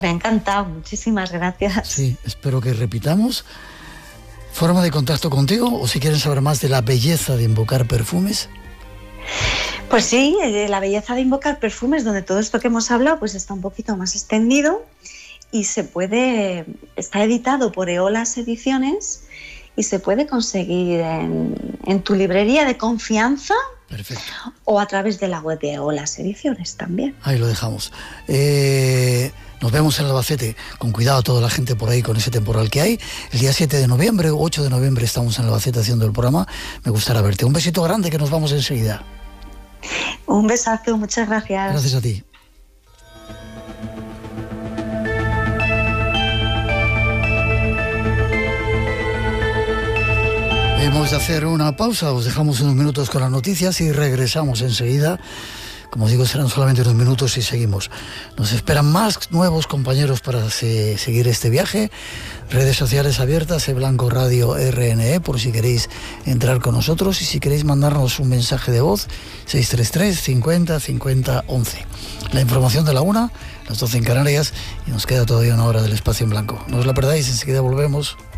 Me ha encantado, muchísimas gracias. Sí, espero que repitamos. ¿Forma de contacto contigo o si quieren saber más de la belleza de invocar perfumes? Pues sí, la belleza de invocar perfumes, donde todo esto que hemos hablado pues está un poquito más extendido y está editado por Eolas Ediciones y se puede conseguir en tu librería de confianza. Perfecto. O a través de la web de Eolas Ediciones también. Ahí lo dejamos. Nos vemos en Albacete. Con cuidado a toda la gente por ahí con ese temporal que hay. El día 7 de noviembre o 8 de noviembre estamos en Albacete haciendo el programa. Me gustará verte. Un besito grande que nos vamos enseguida. Un besazo, muchas gracias. Gracias a ti. Hemos de hacer una pausa, os dejamos unos minutos con las noticias y regresamos enseguida. Como digo, serán solamente unos minutos y seguimos. Nos esperan más nuevos compañeros para seguir este viaje. Redes sociales abiertas, Blanco Radio RNE, por si queréis entrar con nosotros y si queréis mandarnos un mensaje de voz, 633 50 50 11. La información de la 1, las 12 en Canarias, y nos queda todavía una hora del espacio en blanco. No os la perdáis, enseguida volvemos.